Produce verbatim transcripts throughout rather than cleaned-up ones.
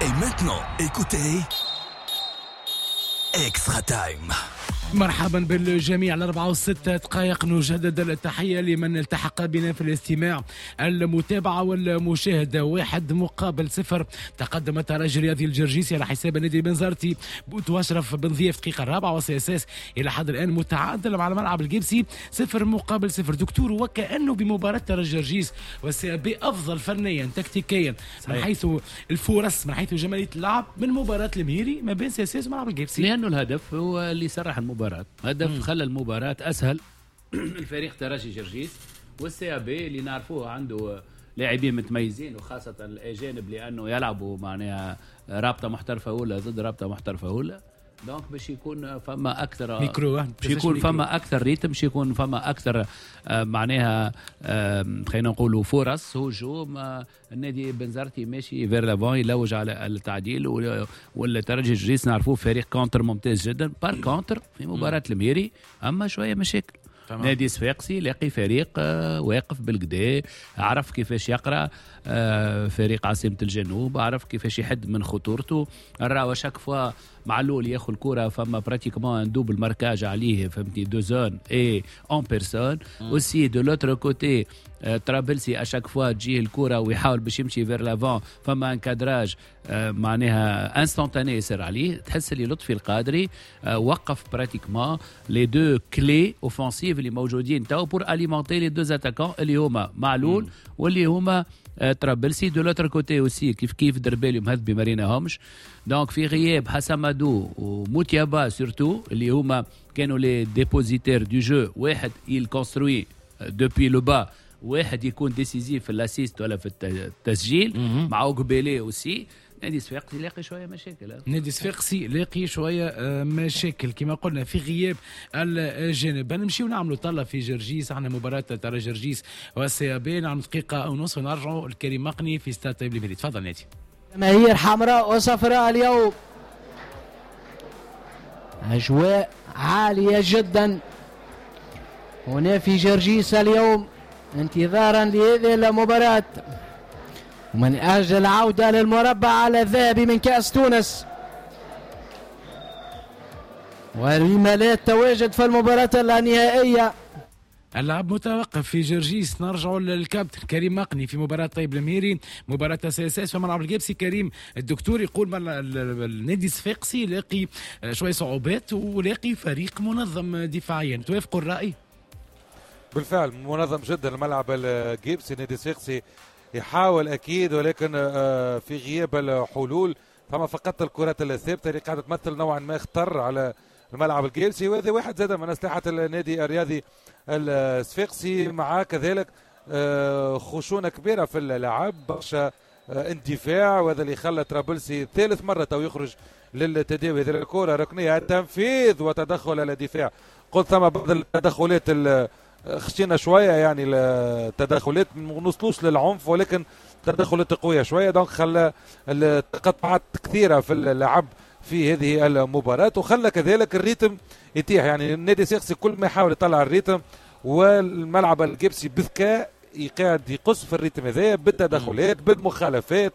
Et maintenant, écoutez Extra Time. مرحبا بالجميع. الأربعة وستة دقائق نجدد التحية لمن التحق بنا في الاستماع المتابعة والمشاهدة. واحد مقابل صفر تقدم الترجي الرياضي الجرجيسي على حساب نادي بنزرتي بوتو أشرف بن ضياف الدقيقة الرابعة وسي اس اس إلى حد الآن متعادل على ملعب الجيبسي صفر مقابل صفر. دكتور، وكأنه بمباراة ترجي الجرجيس والسي بي أفضل فنيا تكتيكيا من حيث الفرص من حيث جمالية اللعب من مباراة المهيري ما بين سي اس اس وملعب الجيبسي، لأنه الهدف هو اللي سرح المباراة. هدف خلى المباراة أسهل. الفريق ترجي جرجيس والسي بي اللي نعرفوه عنده لاعبين متميزين وخاصة الأجانب لأنه يلعبوا معناها رابطة محترفة أولى ضد رابطة محترفة أولى، دونك باش يكون فما أكثر ميكرو باش يكون فما أكثر ريتم، باش يكون فما أكثر آه معناها آه خلينا نقولوا فرص هجوم. آه النادي بنزرتي ماشي فير لافون يلوج على التعديل، والترجي الجريس نعرفوه فريق كونتر ممتاز جدا. بار كونتر في مباراة الميري أما شوية مشاكل. نادي صفاقسي لاقي فريق آه واقف بالقدا، عرف كيفاش يقرأ آه فريق عاصمة الجنوب، عرف كيفاش يحد من خطورته. راهو شاك فوا معلول ياخذ الكرة فما براتيكمون دوبل ماركاج عليه، فهمتني، دو زون اي اون بيرسون اوسي دو لوتر كوتي. طرابلسي اشاك فوا تجيه الكرة ويحاول باش يمشي فير لافون فما انكادراج آه معناها انستانتاني يصير عليه. تحس اللي لطفي القادري آه وقف براتيكمون لي دو كلي اوفنسيف اللي موجودين تو بور اليمونتي لي دو اتاكون اللي هما معلول واللي هما طرابلسي. دو لوتر كوتي اوسي كيف كيف دربالهم هذ بما ريناهمش. دونك في غياب حسامادو وموتيابا سورتو اللي هما كانوا لي ديبوزيتير دو جو، واحد يل كونستروي دوبي لو با، واحد يكون ديسيزيف في الاسيست ولا في التسجيل مع قبيلي اوسي. نادي صفاقسي لاقي شويه مشاكل. نادي صفاقسي لاقي شويه مشاكل كما قلنا في غياب الجانب. نمشيو نعملوا طلة في جرجيس، عندنا مباراه ترى جرجيس والسي بي، نعمل دقيقه او نصف ونرجعوا الكريم مقني في ستاد طيب الميري. تفضل نادي. جماهير حمراء وصفراء اليوم، اجواء عاليه جدا هنا في جرجيس اليوم انتظارا لهذه المباراه ومن أجل العودة للمربع الذهبي من كأس تونس، ولما لا التواجد في المباراة النهائية. اللعب متوقف في جرجيس. نرجع للكابتن كريم مقني في مباراة طيب الميري، مباراة سي اس اس في ملعب الجيبسي. كريم، الدكتور يقول النادي الصفاقسي لاقي شوية صعوبات ولاقي فريق منظم دفاعيا، توافقوا الرأي؟ بالفعل منظم جدا الملعب الجيبسي. النادي الصفاقسي يحاول اكيد، ولكن في غياب الحلول فما فقط الكرات الثابته اللي قاعده تمثل نوعا ما خطر على الملعب الجيبسي. وهذا واحد زاد من اسلحه النادي الرياضي الصفاقسي، مع كذلك خشونه كبيره في اللعب، برشا اندفاع، وهذا اللي خلى طرابلسي ثالث مره تو يخرج للتداوي. هذه الكره ركنيه، التنفيذ وتدخل الدفاع. قلت ثم بعض التدخلات خشينا شويه، يعني التدخلات ما نوصلوش للعنف ولكن تدخلات قويه شويه، دونك خلى التقطعات كثيره في اللعب في هذه المباراه، وخلى كذلك الريتم يتيح. يعني النادي الصفاقسي كل ما يحاول يطلع الريتم، والملعب الجيبسي بذكاء يقعد يقص في الريتم هذا بالتدخلات بالمخالفات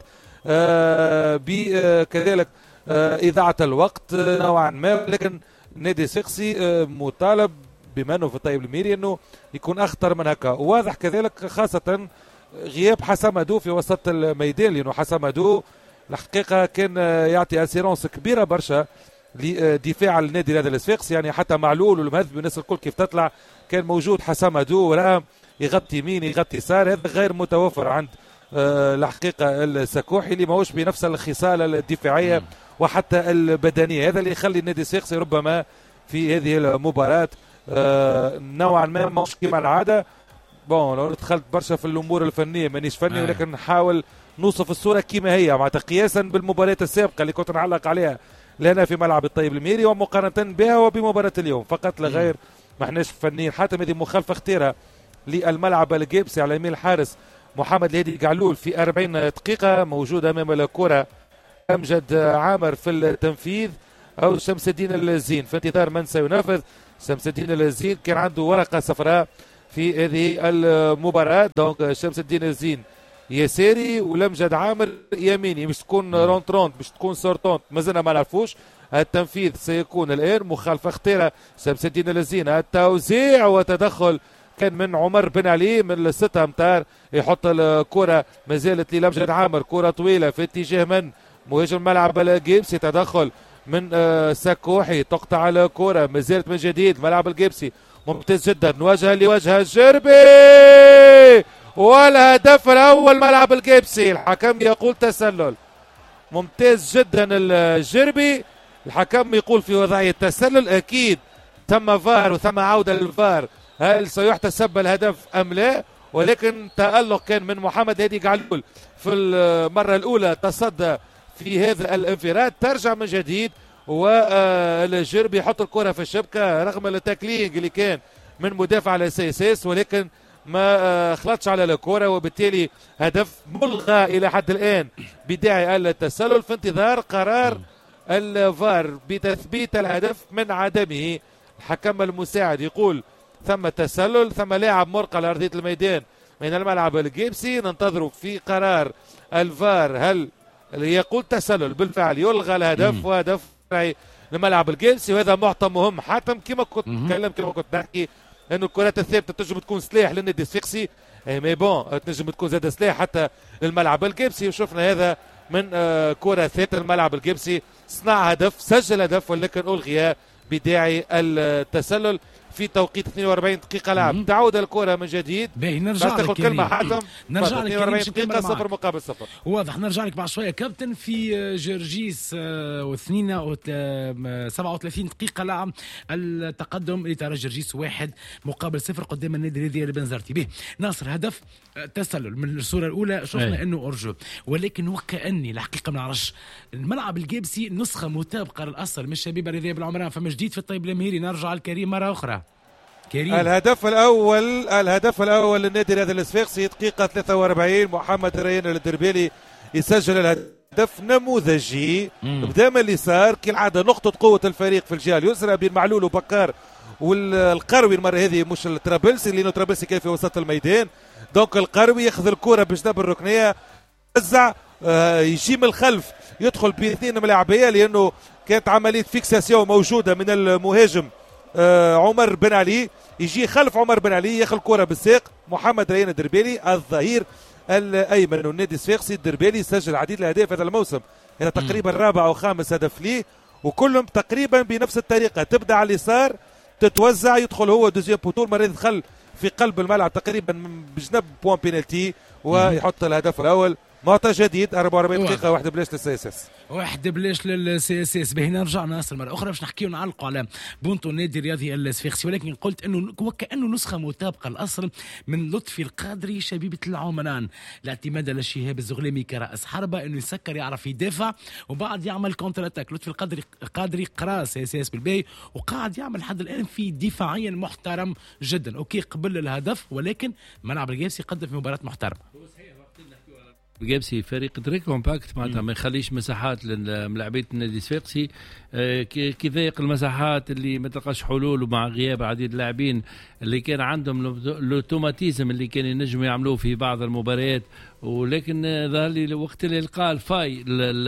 آه بكذلك آه اذاعه الوقت نوعا ما. لكن النادي الصفاقسي آه مطالب بما انه في طيب الميري انه يكون اخطر من هكا. واضح كذلك خاصه غياب حسامادو في وسط الميدان، لانه حسامادو الحقيقه كان يعطي اسيرونس كبيره برشا لدفاع النادي هذا الصفاقسي. يعني حتى معلول والمهذب والناس الكل كيف تطلع كان موجود حسامادو وراه يغطي يمين يغطي يسار. هذا غير متوفر عند الحقيقه السكوحي اللي ماهوش بنفس الخصال الدفاعيه وحتى البدنيه. هذا اللي يخلي النادي الصفاقسي ربما في هذه المباراه آه نوعا ما مش كما العاده. بون لو دخلت برشا في الامور الفنيه مانيش فني، ولكن نحاول نوصف الصوره كما هي مع قياسا بالمباريات السابقه اللي كنت نعلق عليها لنا في ملعب الطيب الميري ومقارنه بها وبمباراه اليوم فقط لا غير. ما احناش فنيين حتى. هذه مخالفه اختيره للملعب الجيبسي على يمين الحارس محمد الهادي قعلول في أربعين دقيقه موجود امام الكره. امجد عامر في التنفيذ او شمس الدين الزين في انتظار من سينفذ. شمس الدين الزين كان عنده ورقه صفراء في هذه المباراه، دونك شمس الدين الزين يساري ولمجد عامر يميني، مش تكون رونترونت مش تكون سورتونت مازلنا ما نعرفوش. التنفيذ سيكون الان مخالفه خطيره شمس الدين الزين، التوزيع وتدخل كان من عمر بن علي من الستة امتار، يحط الكره ما زالت للمجد عامر، كره طويله في اتجاه من مهاجم ملعب الجيبسي، تدخل من سكوحي تقطع الكره ما زالت من جديد ملعب الجيبسي ممتاز جدا، نواجه لوجه الجربي والهدف الاول ملعب الجيبسي. الحكم يقول تسلل ممتاز جدا الجربي، الحكم يقول في وضعيه تسلل، اكيد تم فار وثم عوده للفار، هل سيحتسب الهدف ام لا؟ ولكن تألق كان من محمد هادي قعلول في المره الاولى، تصدى في هذا الانفراد، ترجع من جديد والجربي يحط الكره في الشبكه رغم التاكلينج اللي كان من مدافع على سي اس اس، ولكن ما خلطش على الكره، وبالتالي هدف ملغى الى حد الان بداعي التسلل في انتظار قرار الفار بتثبيت الهدف من عدمه. الحكم المساعد يقول ثم تسلل، ثم لاعب مرقى على ارضيه الميدان من الملعب الجيبسي، ننتظر في قرار الفار هل يقول تسلل بالفعل يلغى الهدف وهدف لملعب الجيبسي، وهذا معطى مهم حاتم كما كنت نتكلم كما كنت نحكي انه الكرات الثابته تنجم تكون سلاح للنادي الصفاقسي، مي بون تنجم تكون زاد سلاح حتى للملعب الجيبسي، وشفنا هذا من آه كره ثابته الملعب الجيبسي، صنع هدف سجل هدف ولكن الغي بداعي التسلل في توقيت اثنين وأربعين دقيقه لعب. تعود الكره من جديد. باهي نرجع لك كلمه حاتم، نرجع لك اثنين وأربعين دقيقه صفر مقابل صفر. واضح. نرجع لك بعد شويه كابتن في جرجيس واثنين سبعة وثلاثين دقيقه لعب، التقدم اللي ترى جرجيس واحد مقابل صفر قدام النادي الرياضي البنزرتي. به ناصر هدف تسلل من الصوره الاولى شفنا أي. انه اورجو، ولكن وكاني الحقيقه ما نعرفش الملعب الجيبسي نسخه مطابقه للاصل من الشبيبه الرياضيه بالعمران، فما جديد في الطيب الامهيري. نرجع الكريم مره اخرى. كريم. الهدف الاول الهدف الاول للنادي الرياضي الصفاقسي دقيقه ثلاثة وأربعين، محمد ريان الدربيلي يسجل الهدف نموذجي بدا من اليسار كالعاده، نقطه قوه الفريق في الجهه اليسرى بين معلول وبكار والقروي، المره هذه مش الترابلسي لانه الترابلسي كان في وسط الميدان، دونك القروي ياخذ الكره بجنب الركنيه يوزع آه يجي من الخلف يدخل باثنين ملاعبيه، لانه كانت عمليه فيكساسيون موجوده من المهاجم آه عمر بن علي، يجي خلف عمر بن علي ياخذ الكره بالساق محمد ريان الدربيلي الظهير الايمن. والنادي الصفاقسي الدربيلي سجل عديد الاهداف هذا الموسم، هذا تقريبا رابع او خامس هدف ليه، وكلهم تقريبا بنفس الطريقه، تبدا على اليسار تتوزع يدخل هو دوزيام بوتول، مره يدخل في قلب الملعب تقريبا بجنب بوان بينالتي ويحط الهدف الاول. معطى جديد أربعة وأربعين دقيقة واحد بلاش للسي اس اس، واحد بلاش للسي اس اس. باهي نرجع ناصر مرة أخرى باش نحكيو نعلقوا على بونتو النادي الرياضي الصفاقسي، ولكن قلت إنه وكأنه نسخة مطابقة الأصل من لطفي القادري شبيبة العمران، الاعتماد على شهاب الزغلامي كرأس حربة، إنه يسكر يعرف يدافع وبعد يعمل كونتر أتاك. لطفي القادري قادري قرا سي اس اس بالباهي وقاعد يعمل لحد الآن في دفاعيا محترم جدا. أوكي قبل الهدف، ولكن ملعب الجيبسي قدم في مباراة محترمة. الجيبسي فريق دري كومباكت معناتها ما يخليش مساحات للاعبين النادي الصفاقسي، كي ضيق المساحات اللي ما تلقاش حلول، ومع غياب عديد اللاعبين اللي كان عندهم الاوتوماتيزم اللي كانوا ينجموا يعملوه في بعض المباريات، ولكن ظهر لي وقت اللي لقى الفاي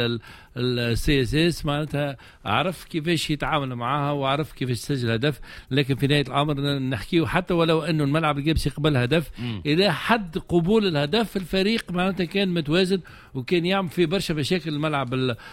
السي اس اس معناتها عرف كيفاش يتعامل معاها وعرف كيفاش يسجل هدف. لكن في نهايه الامر نحكيه حتى ولو انه الملعب الجيبسي قبل هدف، الى حد قبول الهدف الفريق معناتها كان متوازن وكان يعمل في برشا مشاكل الملعب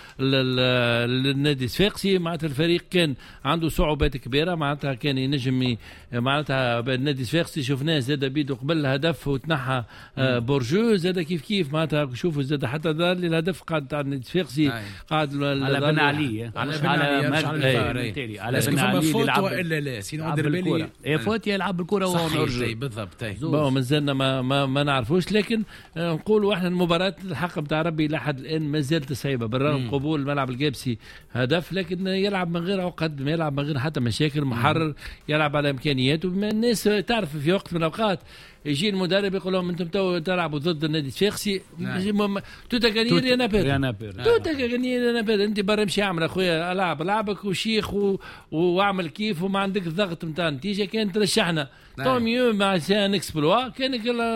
النادي الصفاقسي. معناتها الفريق كان عنده صعوبات كبيره، معناتها كان ينجم معناتها النادي الصفاقسي شفناه زاد بيدو قبل الهدف وتنحى بورجو زاد كيف كيف معناتها شوفوا زاد حتى دار الهدف قاعد تاع النادي الصفاقسي قاعد على بن علي على بن علي على بن علي اللي يلعب الا لا سينو دربيلي اي فوت يلعب الكره وهو صحيح بالضبط. بون مازلنا ما ما, ما نعرفوش، لكن نقولوا احنا المباراه الحق بتاع ربي لحد الان ما زالت صعيبه بالرغم قبول الملعب الجيبسي هدف، لكن يلعب من غير عقد، ما يلعب من غير حتى مشاكل، محرر يلعب على امكانياته. الناس تعرف في وقت من الاوقات يجي المدرب يقول لهم انتم تو تلعبوا ضد النادي الصفاقسي توتا غانير انا بير انا بير توتا غانير انا بير انت برا مشي اعمل اخويا العب لعبك وشيخ و... واعمل كيف وما عندك الضغط نتاع النتيجه كان ترشحنا طوميو مع سان اكسبلوا كان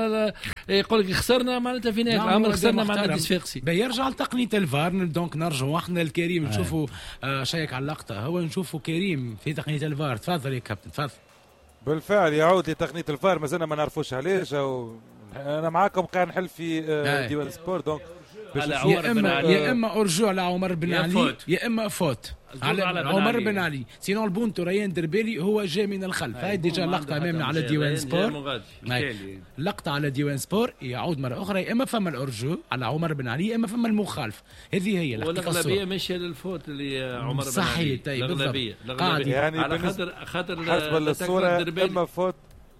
يقول لك خسرنا معناتها في نهايه الامر خسرنا مع النادي الصفاقسي. بيرجع لتقنيه الفار دونك نرجعوا احنا الكريم نشوفوا آه شيك على اللقطه هو نشوفوا كريم في تقنيه الفار. تفضل يا كابتن تفضل. بالفعل يعود لتقنيه الفار مازلنا ما نعرفوش علاش او انا معاكم قاعد نحل في آه ديوان سبور دونك يا اما يا اما ارجوع لعمر بن علي يا اما فوت على عمر بن علي سينو البونتو ريان دربيلي هو جاي من الخلف. هاي ديجا لقطه امامنا على ديوان سبور لقطه على ديوان سبور يعود مره اخرى يا اما فما الارجو على عمر بن علي يا اما فما المخالف. هذه هي الاغلبيه ماشيه للفوت اللي عمر بن علي صحيح. طيب الاغلبيه يعني على خاطر خاطر حسب الصوره اما فوت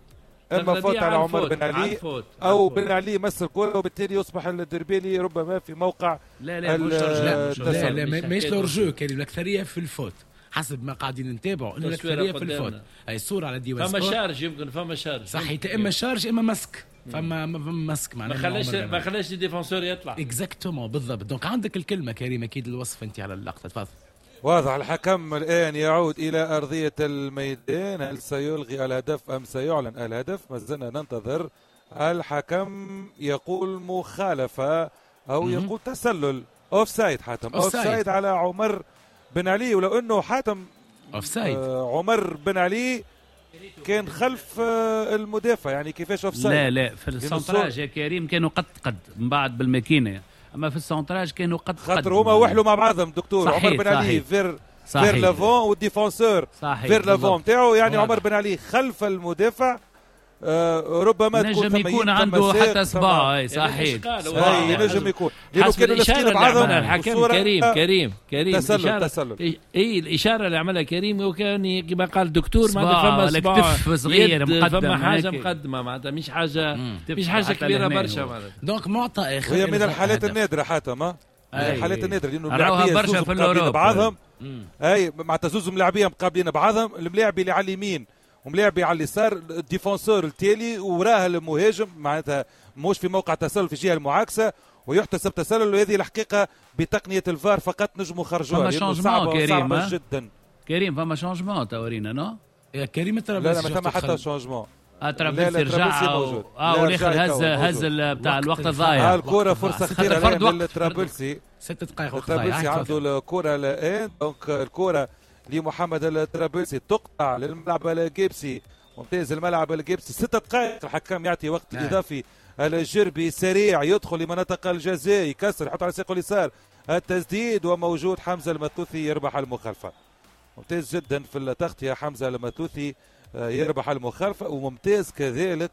اما فوت على عمر بن علي او بن علي يمس الكره وبالتالي يصبح الدربيلي ربما في موقع لا لا لا لا, لا مش لورجو كريم الاكثريه في الفوت حسب ما قاعدين نتابعوا الاكثريه في الفوت. هاي الصوره على ديوان سبور فما شارج يمكن فما شارج صحيح اما شارج اما مسك فما مسك معناها ما خلاش ما خلاش الديفونسور يطلع اكزاكتومون بالضبط. دونك عندك الكلمه كريم اكيد الوصف انت على اللقطه تفضل. واضح الحكم الآن يعود إلى أرضية الميدان. هل سيلغي الهدف أم سيعلن الهدف؟ ما زلنا ننتظر. الحكم يقول مخالفة أو يقول تسلل أوف سايد. حاتم أوف سايد على عمر بن علي ولو أنه حاتم أوف سايد آه عمر بن علي كان خلف آه المدافع يعني كيفاش أوف سايد؟ لا لا في السنتراج يا كريم كانوا قد قد من بعد بالماكينة اما في السونتراج كانوا قد خاطر هما وحلوا مع بعضهم دكتور. عمر بن علي فير فير لافون والديفونسور فير لافون نتاعو يعني واضح. عمر بن علي خلف المدافع آه ربما نجم يكون عنده حتى صباع. اي صحيح اي نجم يكون لانه كانوا الاشاره اللي عملها الحكم كريم كريم كريم تسلل تسلل اي الاشاره اللي عملها كريم وكان كما قال الدكتور معناتها فما صباع صغير مقدم فما حاجه مقدمه معناتها مش حاجه مش حاجه كبيره برشا معناتها. دونك معطى اخر وهي من الحالات النادره حاتم من الحالات النادره لانه اللاعبيه برشا في الاوروب بعضهم اي مع تزوز ملاعبيه مقابلين بعضهم. الملاعب اللي على اليمين وملاعبي على اليسار الديفونسور التالي وراه المهاجم معناتها مش في موقع تسلل في الجهه المعاكسه ويحتسب تسلل. وهذه الحقيقه بتقنيه الفار فقط نجموا خرجوها لانه صعبه صعبه جدا. كريم فما شونجمون تورينا نو يا كريم لا لا ما ثم حتى شونجمون. ترابيزي رجع اه والاخر هز هز بتاع الوقت الضايع. الكره فرصه خطيره للترابلسي. ست دقائق وقت ضايع. الترابلسي عنده الكره الان دونك الكره لمحمد الترابلسي تقطع للملعب الجيبسي. ممتاز الملعب الجيبسي. ست دقائق الحكم يعطي وقت نعم. اضافي. الجربي سريع يدخل لمناطق الجزاء يكسر يحط على ساقه اليسار التسديد وموجود حمزه المثوثي يربح المخالفه. ممتاز جدا في التغطيه حمزه المثوثي يربح المخالفه. وممتاز كذلك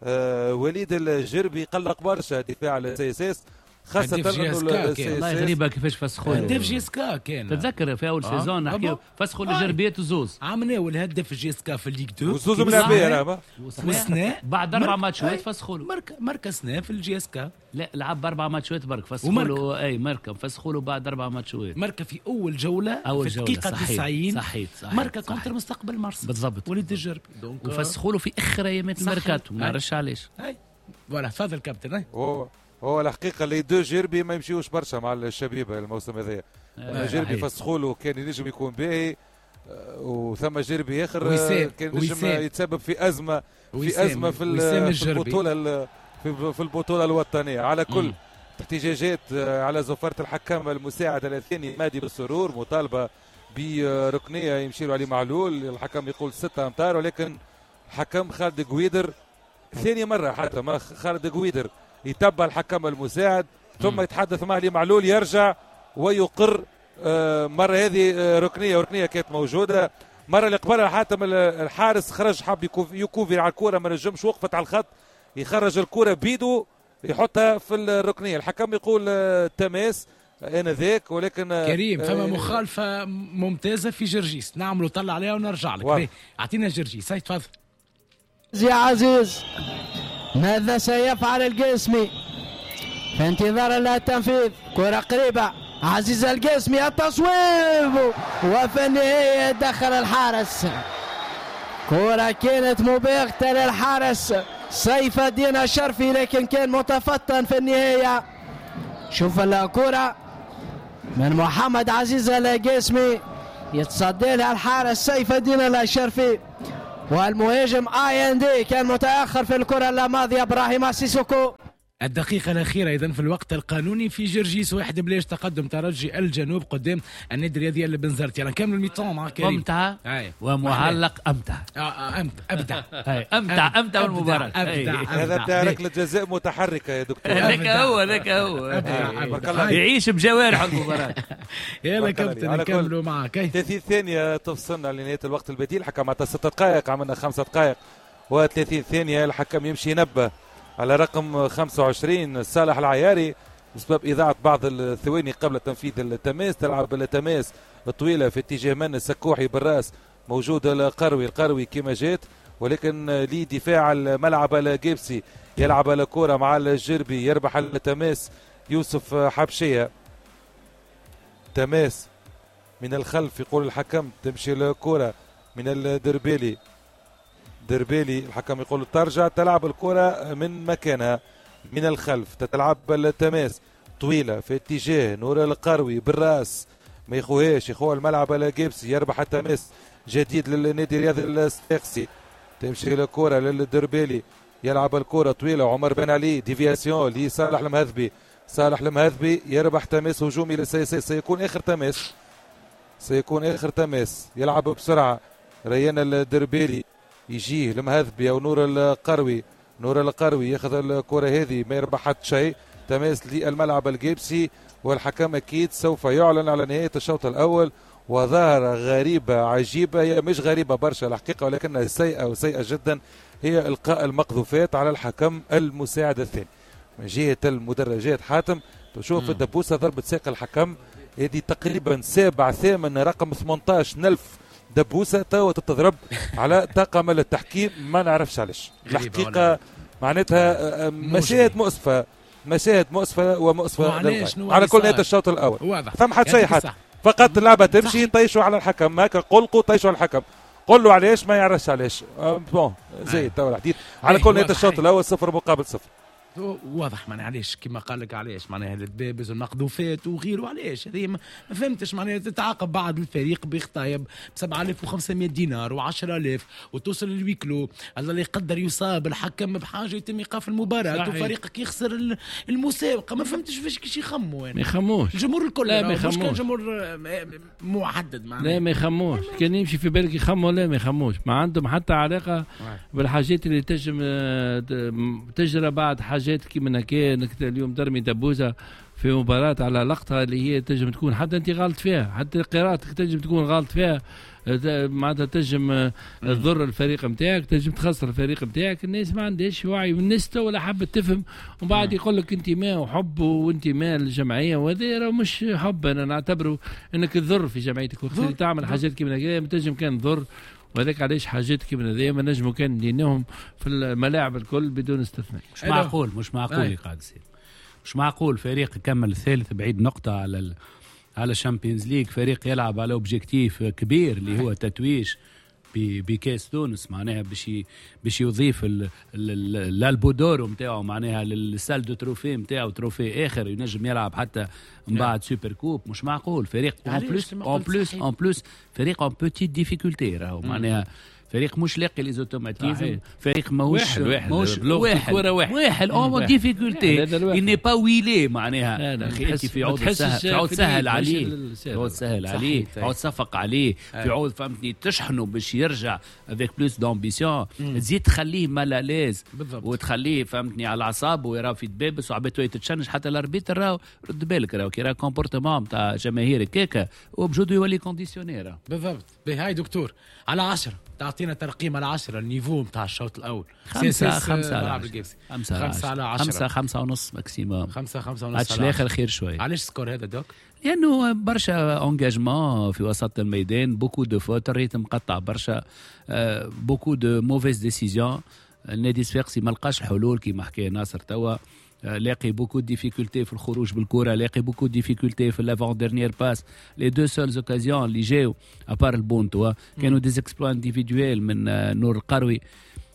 وليد الجربي قلق برشا دفاع السيساس خاصة انه والله غريبة كيفاش فسخوا هدف جيسكا كان تتذكر في اول آه. سيزون نحكيو فسخوا الجربيات وزوز عملنا والهدف جيسكا في الليغ اثنين وزوز ملاعبية راه وسنا بعد اربع ماتشات فسخوا له مركا مركا سنا في الجيسكا لا لعب باربع ماتشات برك فسخوا له اي مركا فسخوا له بعد اربع ماتشات مركا في اول جولة أول في الدقيقة تسعين صحيح صحيح مركا كونتر مستقبل مرسى بالضبط وليد الجربي وفسخوا له في اخر ايامات الميركاتو ما نعرفش علاش. فوالا تفضل كابتن. هو الحقيقه اللي دو جيربي ما يمشيوش برشا مع الشبيبه الموسم هذا. آه جيربي فسخوا له كان ينجم يكون باهي وثم جيربي اخر كان ينجم يتسبب في ازمه في ازمه في, في البطوله في البطوله الوطنيه. على كل م. احتجاجات على زفاره الحكم المساعد الثاني مادي بالسرور مطالبه بركنيه يمشي له علي معلول. الحكم يقول ستة امتار ولكن الحكم خالد قويدر ثاني مره حتى خالد قويدر يتبع الحكم المساعد ثم يتحدث مع علي معلول يرجع ويقر. آه مرة هذه آه ركنية وركنية كانت موجودة. مرة اللي قبلها حاتم الحارس خرج حب يكوفي على الكرة ما نجمش وقفت على الخط يخرج الكرة بيدو يحطها في الركنية. الحكم يقول آه تماس انا ذاك ولكن آه كريم فما مخالفة ممتازة في جرجيس نعملوا طلع عليها ونرجع لك. اعطينا جرجيس هاي تفضل يا عزيز. ماذا سيفعل القاسمي في انتظار التنفيذ؟ كرة قريبة عزيز القاسمي التصويب وفي النهاية دخل الحارس. كرة كانت مباغتة للحارس سيف الدين الشرفي، لكن كان متفطن في النهاية. شوف الكرة من محمد عزيز القاسمي يتصدى لها الحارس سيف الدين الشرفي، والمهاجم اي ان دي كان متاخر في الكره الماضيه ابراهيم سيسوكو. الدقيقة الأخيرة إذن في الوقت القانوني في جرجيس واحد بلاش تقدم ترجي الجنوب قدام النادي الرياضي البنزرتي. أنا كامل الميطون مع كريم. ممتع ومعلق أمتع. آه آه أمتع أبدع أمتع أمتع المباراة. هذا بتاع ركلة جزاء متحركة يا دكتور. هذاك هو هذاك هو يعيش بجوارح المباراة. يلا كابتن نكملوا معك. ثلاثين ثانية تفصلنا لنهاية الوقت البديل. حكم عطى ست دقائق، عملنا خمسة دقائق وثلاثين ثانية. الحكم يمشي ينبه على رقم خمسة وعشرين صالح العياري بسبب إذاعة بعض الثواني قبل تنفيذ التماس. تلعب التماس الطويلة في اتجاه من السكوحي بالراس، موجود القروي القروي كما جات، ولكن لدفاع الملعب الجيبسي يلعب الكرة مع الجربي، يربح التماس يوسف حبشية. تماس من الخلف يقول الحكم، تمشي الكرة من الدربيلي، دربيلي الحكم يقول ترجع تلعب الكرة من مكانها من الخلف. تتلعب التماس طويلة في اتجاه نور القروي بالراس، ما يخوهاش يخوها الملعب الجيبسي، يربح التماس جديد للنادي الرياضي الستاقسي. تمشي الكرة للدربيلي، يلعب الكرة طويلة عمر بن علي، ديفياسيون لصالح المهذبي، صالح المهذبي يربح تماس هجومي. سيكون اخر تماس، سيكون اخر تماس. يلعب بسرعة ريان الدربيلي، يجيه المهذبي او نور القروي، نور القروي ياخذ الكره هذه ما يربح حتى شيء. تماس للملعب الجيبسي، والحكم اكيد سوف يعلن على نهايه الشوط الاول. وظاهره غريبه عجيبه، هي مش غريبه برشا الحقيقه ولكنها سيئه وسيئه جدا، هي القاء المقذوفات على الحكم المساعد الثاني من جهه المدرجات. حاتم تشوف الدبوسه ضربه ساق الحكم هذه تقريبا سابع ثامن رقم ثمانية عشر ألف دبوسه توا تتضرب على طاقم التحكيم، ما نعرفش علاش الحقيقه. معناتها مشاهد مؤسفه، مشاهد مؤسفه ومؤسفه على كل نهايه الشوط الاول. ثم حتى شيء حتى فقط اللعبه تمشي، طيشوا على الحكم هكا، قلقوا طيشوا على الحكم، قل له علاش ما يعرفش علاش. بون زي توا الحديث على كل نهايه الشوط الاول صفر مقابل صفر. واضح معناها علاش كما قال لك علاش معناها الدبابز والمقذوفات وغيره. علاش هذه ما فهمتش معناها تتعاقب بعض الفريق بخطايا ب سبعة آلاف وخمسمائة دينار وعشرة آلاف وتوصل للويكلو. الله يقدر يصاب الحكم بحاجه يتم ايقاف المباراه وفريقك يخسر المسابقه. ما فهمتش فاش كيش يخموا يعني. ما يخموش الجمهور الكل لا ما يخموش، كان جمهور محدد معناها. لا ما يخموش، كان يمشي في بالك يخموا لا ما يخموش، ما عندهم حتى علاقه بالحاجات اللي تجم تجرى بعد حاجات كيما هكا. انك اليوم ترمي دبوزه في مباراه على لقطه اللي هي تنجم تكون حتى انت غلط فيها، حتى قراءتك تنجم تكون غلط فيها، معناتها تنجم تضر الفريق نتاعك، تنجم تخسر الفريق نتاعك. الناس ما عندهاش وعي، والناس تو ولا حابه تفهم، ومن بعد يقول لك انتماء وحب وانتماء للجمعيه، وهذا راه مش حب. انا نعتبره انك تضر في جمعيتك وقت اللي تعمل حاجات كيما هكا تنجم كان تضر. وهذاك علاش حاجات كيما هذيا ما نجموا كان نديناهم في الملاعب الكل بدون استثناء. مش معقول مش معقول اللي قاعد يصير، مش معقول فريق يكمل الثالث بعيد نقطة على ال... على الشامبيونز ليج، فريق يلعب على اوبجيكتيف كبير اللي هو تتويج بكاس تونس، معناها باش باش يضيف الالبودورو نتاعو معناها للسال دو تروفي نتاعو، تروفي اخر ينجم يلعب حتى من بعد سوبر كوب. مش معقول فريق اون بلوس اون بلوس اون بلوس فريق اون بوتيت ديفيكولتي، راهو معناها فريق مش لاقي لي زوتوماتيزم، فريق ماهوش واحد واحد ماهوش واحد واحد, واحد اون ديفيكولتي اني با ويلي معناها. اخي انت في عود سهل، في عود سهل عليه، في عود سهل عليه، في عود صفق عليه، في عود فهمتني تشحنه باش يرجع افيك بلوس دامبيسيون، تزيد تخليه مالاليز وتخليه فهمتني على الاعصاب ويرى في دبابس وعبيتو يتشنج. حتى الاربيتر راهو رد بالك راهو كي راه كومبورتمون تاع جماهير كيكا وبجوده يولي كونديسيونير. بالضبط. هاي دكتور على عشرة تعطينا ترقيم على عشرة النيفو نتاع الشوط الاول. خمسة خمسة على خمسة خمسة على عشرة، خمسة خمسة ونص ماكسيموم، خمسة خمسة ونص. عادش الاخر خير شوي. علاش سكور هذا دوك؟ لانه برشا انجاجمون في وسط الميدان، بوكو دو فوت، الريتم مقطع برشا، بوكو دو موفيز ديسيزيون. النادي الصفاقسي ما لقاش حلول كيما حكى ناصر توا، لاقي بوكو ديفيكولتي في الخروج بالكره، لاقي بوكو ديفيكولتي في لافون ديرنيير باس. لي دو سولز اوكازيون اللي جاو ابار البونتوا كانوا دي اكسبلوان انديفيدويل من نور القروي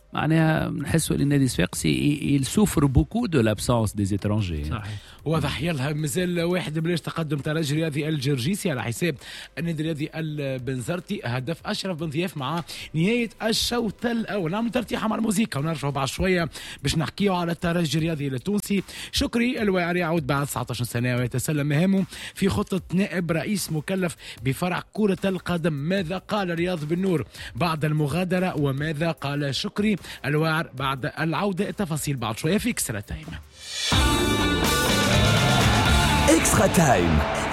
معناها نحسوا ان النادي الصفاقسي il souffre beaucoup de l'absence des étrangers. صحيح. واضح يلها مازال واحد بلاش تقدم ترجي رياضي الجرجيسي على حساب النادي الرياضي البنزرتي. هدف اشرف بن ضياف مع نهايه الشوط الاول. نعمل ترتيحه مع الموسيقى ونرجعوا بعد شويه باش نحكيوا على الترجي الرياضي التونسي. شكري الواعري يعود بعد تسعة عشر سنه ويتسلم مهامه في خطه نائب رئيس مكلف بفرع كره القدم. ماذا قال رياض بن نور بعد المغادره وماذا قال شكري الواعر بعد العوده؟ التفاصيل بعد شويه في اكسترا تايم. اكسترا تايم